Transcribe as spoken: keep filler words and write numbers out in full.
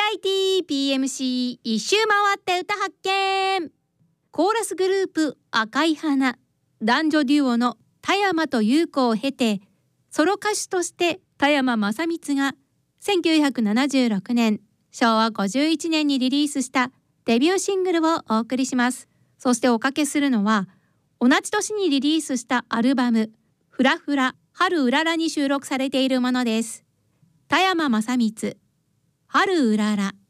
ラエティー ピーエムシー 一周回って歌発見。コーラスグループ赤い花、男女デュオの田山と優子を経て、ソロ歌手として田山正光がせんきゅうひゃくななじゅうろくねん、しょうわごじゅういちねんにリリースしたデビューシングルをお送りします。そしておかけするのは、同じ年にリリースしたアルバムフラフラ春うららに収録されているものです。田山正光、春うらら。